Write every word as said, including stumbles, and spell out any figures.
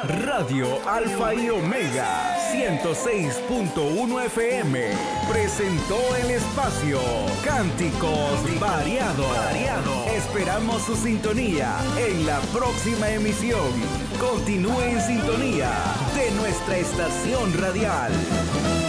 Radio Alfa y Omega ciento seis punto uno F M presentó el espacio Cánticos Variados. Esperamos su sintonía en la próxima emisión. Continúe en sintonía de nuestra estación radial.